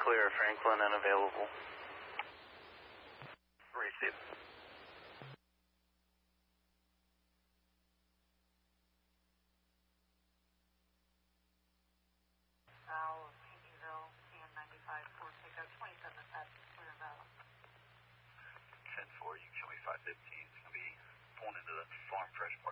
clear, Franklin unavailable. Receive. Vowel, Piggyville, CM95, 4 pickup, 27 passing clear Vowel. 10-4, you can show me 515. It's going to be pulling into the Farm Fresh Park.